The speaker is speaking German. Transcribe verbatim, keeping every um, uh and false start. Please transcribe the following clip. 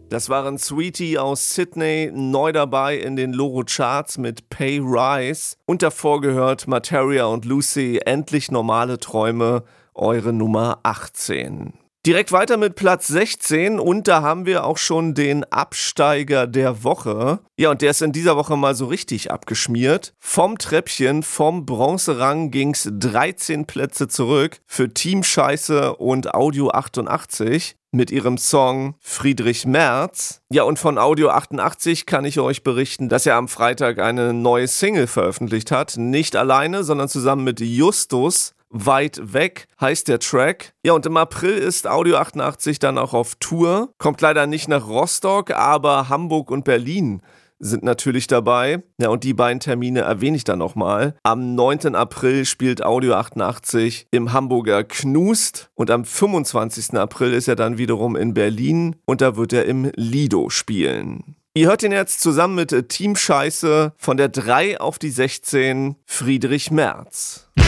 Das waren Sweetie aus Sydney, neu dabei in den Loro-Charts mit Pay Rise. Und davor gehört Materia und Lucy, Endlich normale Träume, eure Nummer achtzehn. Direkt weiter mit Platz sechzehn und da haben wir auch schon den Absteiger der Woche. Ja, und der ist in dieser Woche mal so richtig abgeschmiert. Vom Treppchen, vom Bronzerang ging's dreizehn Plätze zurück für Team Scheiße und Audio achtundachtzig mit ihrem Song Friedrich Merz. Ja, und von Audio achtundachtzig kann ich euch berichten, dass er am Freitag eine neue Single veröffentlicht hat. Nicht alleine, sondern zusammen mit Justus. Weit weg heißt der Track. Ja, und im April ist Audio achtundachtzig dann auch auf Tour. Kommt leider nicht nach Rostock, aber Hamburg und Berlin sind natürlich dabei. Ja, und die beiden Termine erwähne ich dann nochmal. Am neunten April spielt Audio achtundachtzig im Hamburger Knust und am fünfundzwanzigsten April ist er dann wiederum in Berlin und da wird er im Lido spielen. Ihr hört ihn jetzt zusammen mit Team Scheiße von der drei auf die sechzehn, Friedrich Merz.